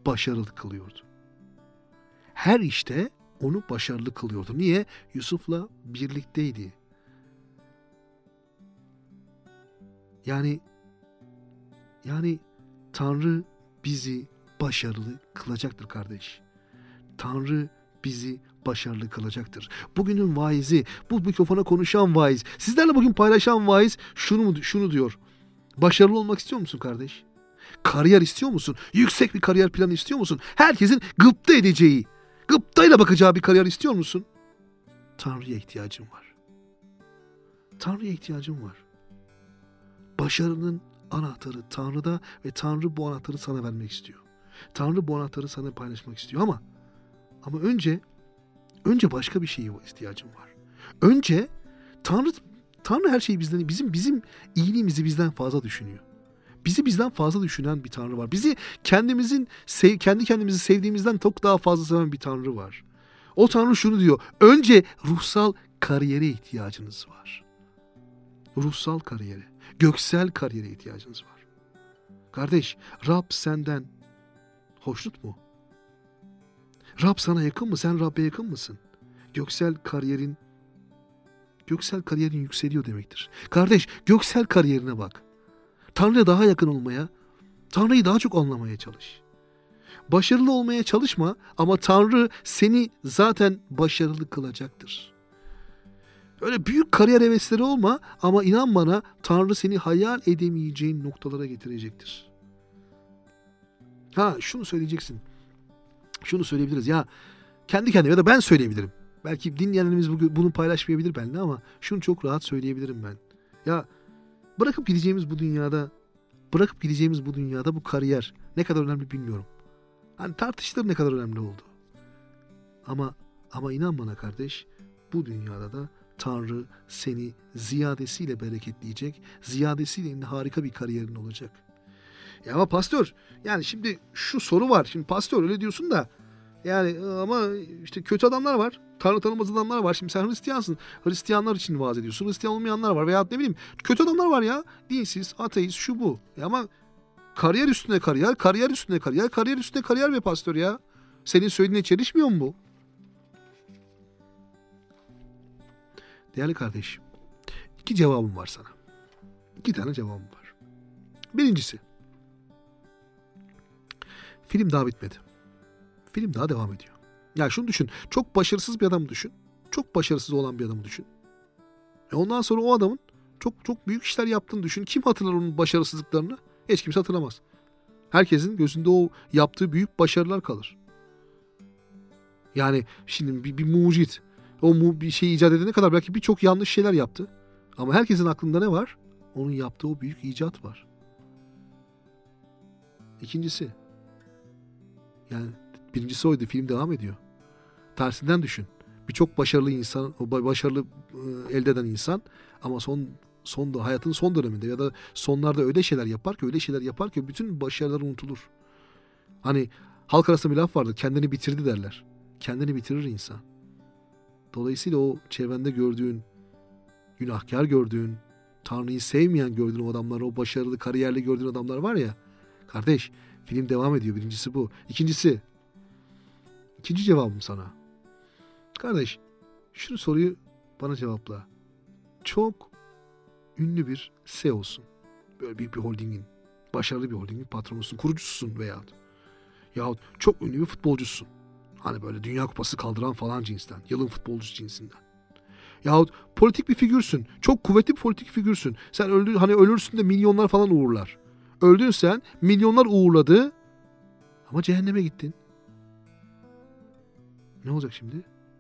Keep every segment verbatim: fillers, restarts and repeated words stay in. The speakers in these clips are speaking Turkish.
başarılı kılıyordu. Her işte onu başarılı kılıyordu. Niye? Yusuf'la birlikteydi. Yani yani Tanrı bizi başarılı kılacaktır kardeş. Tanrı bizi başarılı kılacaktır. Bugünün vaizi, bu mikrofona konuşan vaiz, sizlerle bugün paylaşan vaiz şunu şunu diyor. Başarılı olmak istiyor musun kardeş? Kariyer istiyor musun? Yüksek bir kariyer planı istiyor musun? Herkesin gıpta edeceği, gıptayla bakacağı bir kariyer istiyor musun? Tanrı'ya ihtiyacım var. Tanrı'ya ihtiyacım var. Başarının anahtarı Tanrı'da ve Tanrı bu anahtarı sana vermek istiyor. Tanrı bu anahtarı sana paylaşmak istiyor ama ama önce önce başka bir şeye ihtiyacım var. Önce Tanrı Tanrı her şeyi bizden bizim bizim iyiliğimizi bizden fazla düşünüyor. Bizi bizden fazla düşünen bir Tanrı var. Bizi kendimizin sev, kendi kendimizi sevdiğimizden çok daha fazla seven bir Tanrı var. O Tanrı şunu diyor. Önce ruhsal kariyere ihtiyacınız var. Ruhsal kariyere, göksel kariyere ihtiyacınız var. Kardeş, Rab senden hoşnut mu? Rab sana yakın mı? Sen Rab'be yakın mısın? Göksel kariyerin göksel kariyerin yükseliyor demektir. Kardeş, göksel kariyerine bak. Tanrı'ya daha yakın olmaya, Tanrı'yı daha çok anlamaya çalış. Başarılı olmaya çalışma ama Tanrı seni zaten başarılı kılacaktır. Öyle büyük kariyer hevesleri olma ama inan bana Tanrı seni hayal edemeyeceğin noktalara getirecektir. Ha şunu söyleyeceksin. Şunu söyleyebiliriz ya kendi kendime ya da ben söyleyebilirim. Belki dinleyenlerimiz bugün bunu paylaşmayabilir benimle ama şunu çok rahat söyleyebilirim ben. Ya bırakıp gideceğimiz bu dünyada, bırakıp gideceğimiz bu dünyada bu kariyer ne kadar önemli bilmiyorum. Hani tartışılır ne kadar önemli oldu. Ama ama inan bana kardeş, bu dünyada da Tanrı seni ziyadesiyle bereketleyecek, ziyadesiyle harika bir kariyerin olacak. Ya ama pastör, yani şimdi şu soru var. Şimdi pastör öyle diyorsun da, yani ama işte kötü adamlar var. Tanrı tanımaz adamlar var. Şimdi sen Hristiyansın. Hristiyanlar için vaaz ediyorsun. Hristiyan olmayanlar var. Veya ne bileyim kötü adamlar var ya. Dinsiz, ateist, şu bu. Ya ama kariyer üstüne kariyer, kariyer üstüne kariyer, kariyer üstüne kariyer be pastör ya. Senin söylediğine çelişmiyor mu bu? Değerli kardeşim, iki cevabım var sana. İki tane cevabım var. Birincisi, film daha bitmedi. Film daha devam ediyor. Ya şunu düşün, çok başarısız bir adamı düşün. Çok başarısız olan bir adamı düşün. E ondan sonra o adamın çok çok büyük işler yaptığını düşün. Kim hatırlar onun başarısızlıklarını? Hiç kimse hatırlamaz. Herkesin gözünde o yaptığı büyük başarılar kalır. Yani şimdi bir, bir mucit, o mu, bir şey icat edene kadar belki birçok yanlış şeyler yaptı. Ama herkesin aklında ne var? Onun yaptığı o büyük icat var. İkincisi, yani birincisi oydu, film devam ediyor. Tersinden düşün. Birçok başarılı insan, o başarılı elde eden insan ama son son da hayatın son döneminde ya da sonlarda öyle şeyler yapar ki öyle şeyler yapar ki bütün başarılar unutulur. Hani halk arasında bir laf vardır. Kendini bitirdi derler. Kendini bitirir insan. Dolayısıyla o çevrende gördüğün, günahkar gördüğün, Tanrı'yı sevmeyen gördüğün o adamlar, o başarılı, kariyerli gördüğün adamlar var ya. Kardeş, film devam ediyor. Birincisi bu. İkincisi, ikinci cevabım sana. Kardeş, şu soruyu bana cevapla. Çok ünlü bir C E O'sun. Böyle büyük bir holdingin, başarılı bir holdingin patronusun, kurucususun veyahut. Yahut çok ünlü bir futbolcusun. Hani böyle Dünya Kupası kaldıran falan cinsten. Yılın futbolcusu cinsinden. Yahut politik bir figürsün. Çok kuvvetli bir politik figürsün. Sen öldün, hani ölürsün de milyonlar falan uğurlar. Öldün sen, milyonlar uğurladı. Ama cehenneme gittin. Ne olacak şimdi?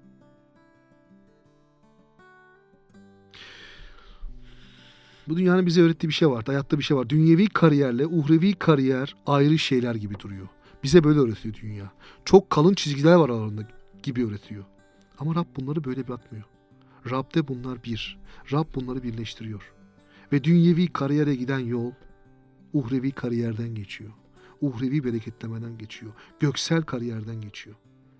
Bu dünyanın bize öğrettiği bir şey var. Hayatta bir şey var. Dünyevi kariyerle uhrevi kariyer ayrı şeyler gibi duruyor. Bize böyle öğretiyor dünya. Çok kalın çizgiler var aralarında gibi öğretiyor. Ama Rab bunları böyle bakmıyor. Rab'de bunlar bir. Rab bunları birleştiriyor. Ve dünyevi kariyere giden yol uhrevi kariyerden geçiyor. Uhrevi bereketlemeden geçiyor. Göksel kariyerden geçiyor.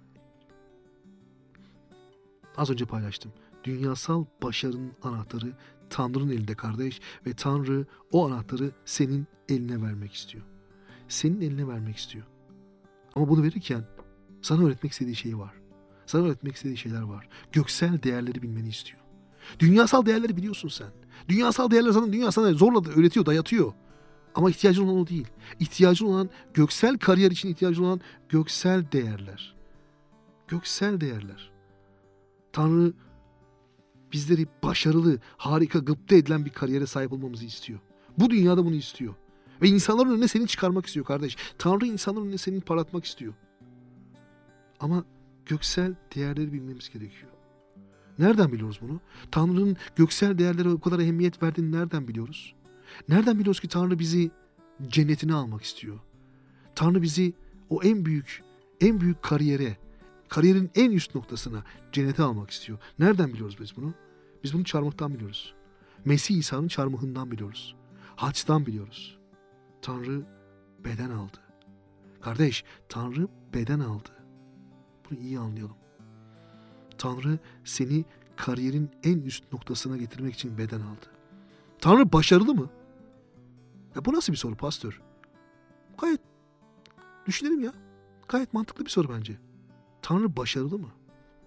Az önce paylaştım. Dünyasal başarının anahtarı Tanrı'nın elinde kardeş ve Tanrı o anahtarı senin eline vermek istiyor. Senin eline vermek istiyor. Ama bunu verirken sana öğretmek istediği şey var. Sana öğretmek istediği şeyler var. Göksel değerleri bilmeni istiyor. Dünyasal değerleri biliyorsun sen. Dünyasal değerler zaten dünya sana zorla da öğretiyor, dayatıyor. Ama ihtiyacın olan o değil. İhtiyacın olan, göksel kariyer için ihtiyacın olan göksel değerler. Göksel değerler. Tanrı bizleri başarılı, harika, gıpta edilen bir kariyere sahip olmamızı istiyor. Bu dünyada bunu istiyor. Ve insanların önüne seni çıkarmak istiyor kardeş. Tanrı insanların önüne seni parlatmak istiyor. Ama göksel değerleri bilmemiz gerekiyor. Nereden biliyoruz bunu? Tanrı'nın göksel değerlere o kadar ehemmiyet verdiğini nereden biliyoruz? Nereden biliyoruz ki Tanrı bizi cennetine almak istiyor? Tanrı bizi o en büyük, en büyük kariyere, kariyerin en üst noktasına, cennete almak istiyor. Nereden biliyoruz biz bunu? Biz bunu çarmıhtan biliyoruz. Mesih İsa'nın çarmıhından biliyoruz. Haçtan biliyoruz. Tanrı beden aldı. Kardeş, Tanrı beden aldı. Bunu iyi anlayalım. Tanrı seni kariyerin en üst noktasına getirmek için beden aldı. Tanrı başarılı mı? Ya bu nasıl bir soru pastör? Gayet düşünelim ya. Gayet mantıklı bir soru bence. Tanrı başarılı mı?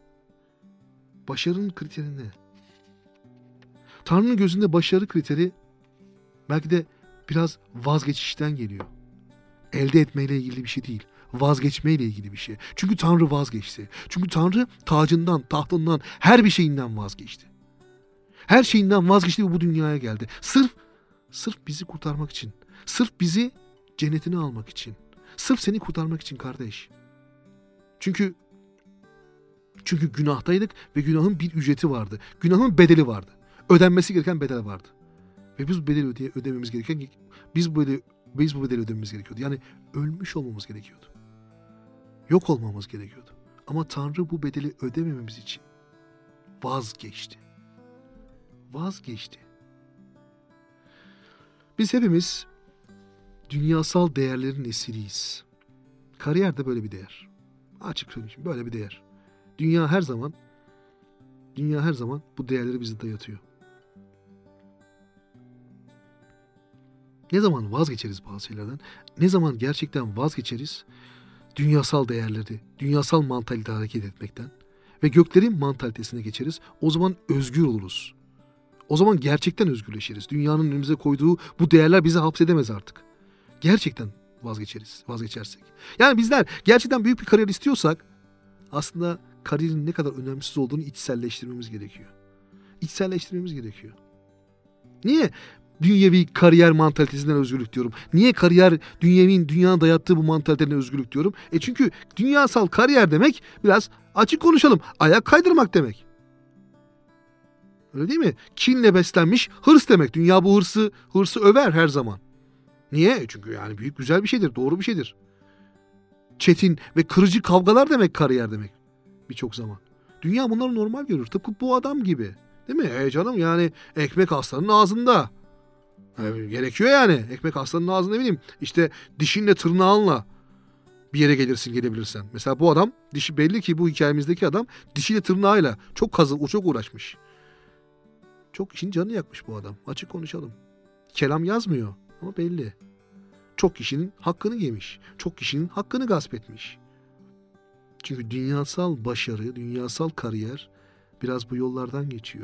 Başarının kriteri ne? Tanrı'nın gözünde başarı kriteri belki de biraz vazgeçişten geliyor. Elde etmeyle ilgili bir şey değil. Vazgeçmeyle ilgili bir şey. Çünkü Tanrı vazgeçti. Çünkü Tanrı tacından, tahtından, her bir şeyinden vazgeçti. Her şeyinden vazgeçti ve bu dünyaya geldi. Sırf, sırf bizi kurtarmak için. Sırf bizi cennetine almak için. Sırf seni kurtarmak için kardeş. Çünkü çünkü günahtaydık ve günahın bir ücreti vardı. Günahın bedeli vardı. Ödenmesi gereken bedel vardı. Ve biz bu bedeli öde, ödememiz gereken biz bu bedeli, biz bu bedeli ödememiz gerekiyordu. Yani ölmüş olmamız gerekiyordu. Yok olmamız gerekiyordu. Ama Tanrı bu bedeli ödemememiz için vazgeçti. Vazgeçti. Biz hepimiz dünyasal değerlerin esiriyiz. Kariyer de böyle bir değer. Açık söyleyeyim, böyle bir değer. Dünya her zaman dünya her zaman bu değerleri bize dayatıyor. Ne zaman vazgeçeriz bazı şeylerden? Ne zaman gerçekten vazgeçeriz? Dünyasal değerleri, dünyasal mantalite hareket etmekten ve göklerin mantalitesine geçeriz. O zaman özgür oluruz. O zaman gerçekten özgürleşiriz. Dünyanın önümüze koyduğu bu değerler bizi hapsedemez artık. Gerçekten vazgeçeriz, vazgeçersek. Yani bizler gerçekten büyük bir kariyer istiyorsak aslında kariyerin ne kadar önemsiz olduğunu içselleştirmemiz gerekiyor. İçselleştirmemiz gerekiyor. Niye dünyevi kariyer mantalitesinden özgürlük diyorum? Niye kariyer, dünyevi, dünyanın dayattığı bu mantaliteden özgürlük diyorum? E çünkü dünyasal kariyer demek biraz açık konuşalım, ayak kaydırmak demek. Öyle değil mi? Kinle beslenmiş hırs demek. Dünya bu hırsı, hırsı över her zaman. Niye? Çünkü yani büyük güzel bir şeydir, doğru bir şeydir. Çetin ve kırıcı kavgalar demek kariyer demek birçok zaman. Dünya bunları normal görür. Tıpkı bu adam gibi. Değil mi? E canım yani ekmek aslanın ağzında. E, gerekiyor yani. Ekmek aslanın ağzında ne bileyim. İşte dişinle tırnağınla bir yere gelirsin, gelebilirsen. Mesela bu adam, dişi belli ki bu hikayemizdeki adam dişiyle tırnağıyla çok kazı, çok uğraşmış. Çok işin canını yakmış bu adam. Açık konuşalım. Kelam yazmıyor ama belli. Çok kişinin hakkını yemiş. Çok kişinin hakkını gasp etmiş. Çünkü dünyasal başarı, dünyasal kariyer biraz bu yollardan geçiyor.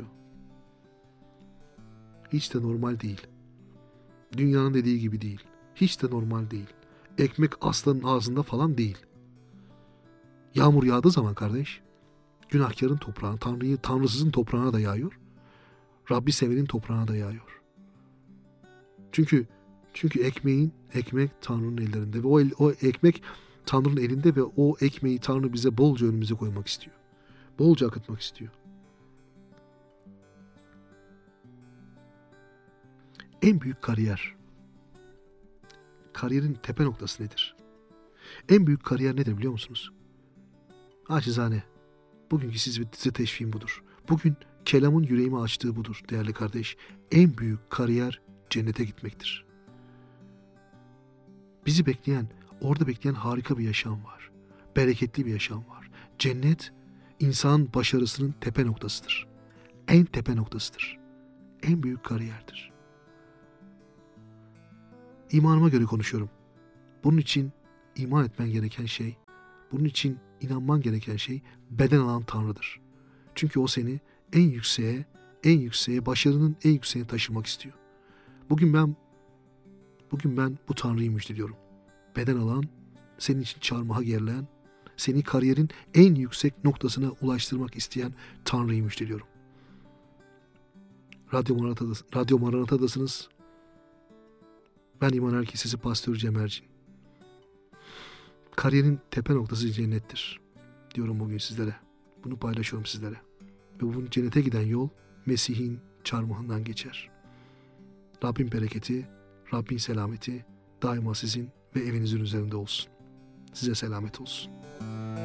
Hiç de normal değil. Dünyanın dediği gibi değil. Hiç de normal değil. Ekmek aslanın ağzında falan değil. Yağmur yağdığı zaman kardeş, günahkarın toprağına, Tanrı'yı, Tanrısızın toprağına da yağıyor. Rabbi sevenin toprağına da yağıyor. Çünkü çünkü ekmeğin, ekmek Tanrı'nın ellerinde ve o, el, o ekmek Tanrı'nın elinde ve o ekmeği Tanrı bize bolca önümüze koymak istiyor. Bolca akıtmak istiyor. En büyük kariyer. Kariyerin tepe noktası nedir? En büyük kariyer nedir biliyor musunuz? Naçizane. Bugünkü size, size teşviğim budur. Bugün kelamın yüreğimi açtığı budur değerli kardeş. En büyük kariyer cennete gitmektir. Bizi bekleyen, orada bekleyen harika bir yaşam var. Bereketli bir yaşam var. Cennet, insan başarısının tepe noktasıdır. En tepe noktasıdır. En büyük kariyerdir. İmanıma göre konuşuyorum. Bunun için iman etmen gereken şey, bunun için inanman gereken şey beden alan Tanrı'dır. Çünkü o seni en yükseğe, en yükseğe, başarının en yükseğine taşımak istiyor. Bugün ben bugün ben bu Tanrı'yı müjdeliyorum. Beden alan, senin için çarmıha gerilen, seni kariyerin en yüksek noktasına ulaştırmak isteyen Tanrı'yı müjdeliyorum. Radyo Maranata'dasınız. Radyo Maranata'dasınız. Ben İman Erkesesi Pastör Cem Ercin. Kariyerin tepe noktası cennettir diyorum bugün sizlere. Bunu paylaşıyorum sizlere. Ve bu cennete giden yol Mesih'in çarmıhından geçer. Rabbin bereketi, Rabbin selameti daima sizin ve evinizin üzerinde olsun. Size selamet olsun.